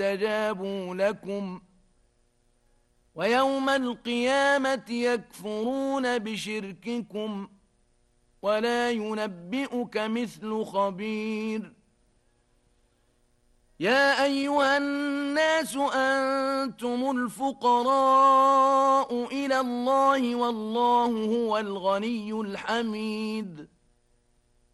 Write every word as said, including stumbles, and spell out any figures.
استجابوا لكم ويوم القيامة يكفرون بشرككم ولا ينبئك مثل خبير. يا أيها الناس أنتم الفقراء إلى الله والله هو الغني الحميد.